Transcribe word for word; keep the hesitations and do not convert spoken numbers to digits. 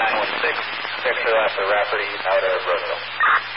nine one six, Victor after Rafferty out of Roseville.